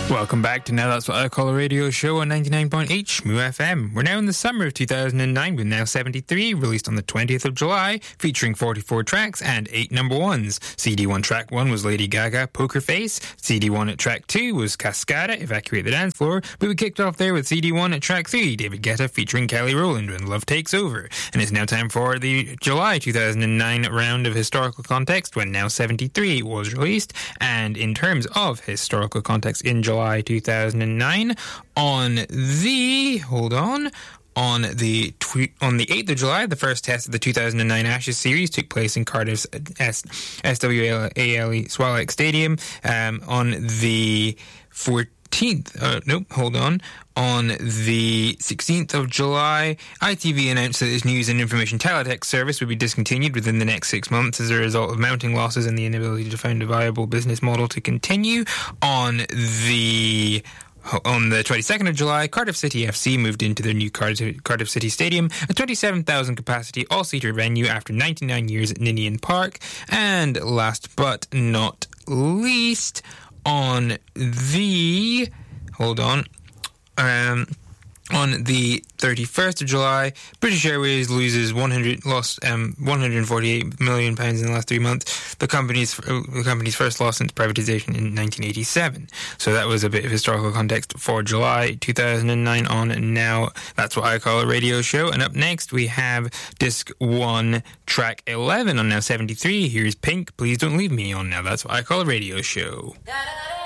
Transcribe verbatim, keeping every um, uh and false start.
Welcome back to Now That's What I Call a Radio Show on ninety-nine point eight Shmoo F M. We're now in the summer of two thousand nine with Now seventy-three, released on the twentieth of July, featuring forty-four tracks and eight number ones. C D one track one was Lady Gaga, Poker Face. C D one at track two was Cascada, Evacuate the Dance Floor. But we kicked off there with C D one at track three, David Guetta featuring Kelly Rowland, When Love Takes Over. And it's now time for the July two thousand nine round of historical context, when Now seventy-three was released. And in terms of historical context in July two thousand nine, on the hold on on the tw- on the eighth of July, the first test of the two thousand nine Ashes series took place in Cardiff's S- SWALE Swallow Stadium. Um, on the fourteenth, uh, nope, hold on. On the sixteenth of July, I T V announced that its news and information teletext service would be discontinued within the next six months as a result of mounting losses and the inability to find a viable business model to continue. On the On the twenty-second of July, Cardiff City F C moved into their new Cardiff, Cardiff City Stadium, a twenty-seven thousand capacity all-seater venue after ninety-nine years at Ninian Park. And last but not least, on the... Hold on. Um... On the thirty-first of July, British Airways loses one hundred lost um one hundred forty-eight million pounds in the last three months. The company's uh, the company's first loss since privatisation in nineteen eighty-seven. So that was a bit of historical context for July two thousand nine. On Now That's What I Call a Radio Show. And up next we have disc one, track eleven on Now seventy-three. Here's Pink, Please Don't Leave Me on Now That's What I Call a Radio Show.